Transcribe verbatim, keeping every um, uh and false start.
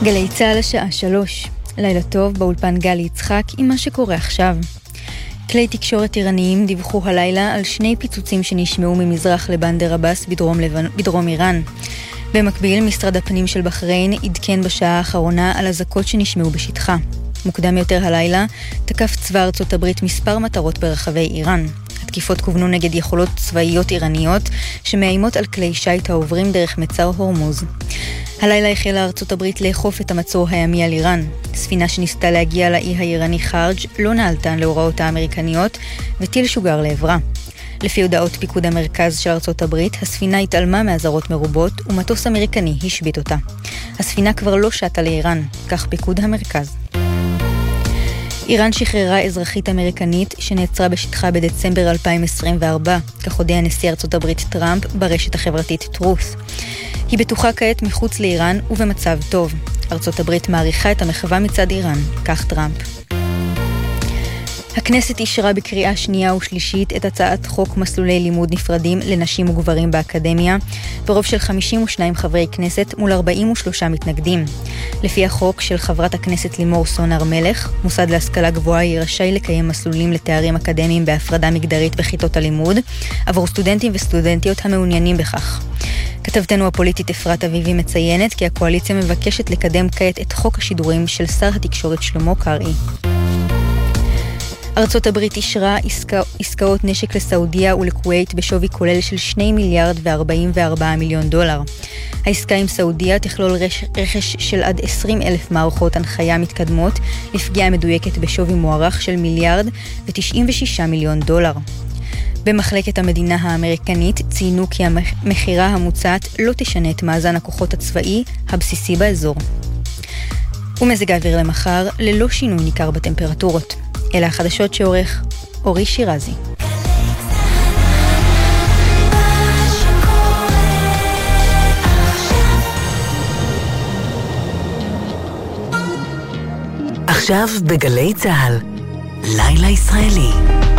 גלי צהל השעה שלוש. לילה טוב, באולפן גלי יצחק עם מה שקורה עכשיו. כלי תקשורת איראניים דיווחו הלילה על שני פיצוצים שנשמעו ממזרח לבנדר אבאס בדרום, לבנ... בדרום איראן. במקביל, משרד הפנים של בחריין עדכן בשעה האחרונה על אזעקות שנשמעו בשטחה. מוקדם יותר הלילה תקף צבא ארצות הברית מספר מטרות ברחבי איראן. התקיפות כוונו נגד יכולות צבאיות איראניות שמאיימות על כלי שייט העוברים דרך מצר הורמוז. הלילה החלה ארצות הברית לאכוף את המצור הימי על איראן. ספינה שניסתה להגיע לאי האיראני חארג' לא נעלתה להוראות האמריקניות וטיל שוגר לעברה. לפי הודעות פיקוד המרכז של ארצות הברית, הספינה התעלמה מאזהרות מרובות ומטוס אמריקני השביט אותה. הספינה כבר לא שטה לאיראן, כך פיקוד המרכז. איראן שחררה אזרחית אמריקנית שנעצרה בשטחה בדצמבר אלפיים עשרים וארבע, כך הודיע נשיא ארצות הברית טראמפ ברשת החברתית טרוס. היא בטוחה כעת מחוץ לאיראן ובמצב טוב. ארצות הברית מעריכה את המחווה מצד איראן, כך טראמפ. הכנסת אישרה בקריאה שנייה ושלישית את הצעת חוק מסלולי לימוד נפרדים לנשים וגברים באקדמיה, ברוב של חמישים ושניים חברי כנסת מול ארבעים ושלושה מתנגדים. לפי החוק של חברת הכנסת לימור סון הר מלך, מוסד להשכלה גבוהה יהיה רשאי לקיים מסלולים לתארים אקדמיים בהפרדה מגדרית בכיתות הלימוד, עבור סטודנטים וסטודנטיות המעוניינים בכך. כתבתנו הפוליטית אפרת אביבי מציינת כי הקואליציה מבקשת לקדם כעת את חוק השידורים של שר התקשורת שלמה קרעי. ארצות הברית אישרה עסקא, עסקאות נשק לסעודיה ולכווית בשווי כולל של שני מיליארד וארבעים וארבעה מיליון דולר. העסקה עם סעודיה תכלול רש, רכש של עד עשרים אלף מערכות הנחיה מתקדמות לפגיעה מדויקת בשווי מוערך של מיליארד ותשעים ושישה מיליון דולר. במחלקת המדינה האמריקנית ציינו כי המחירה המוצעת לא תשנה את מאזן הכוחות הצבאי הבסיסי באזור. ומזג האוויר למחר ללא שינוי ניכר בטמפרטורות. אלה החדשות שעורך אורי שירזי. עכשיו בגלי צהל, לילה ישראלי.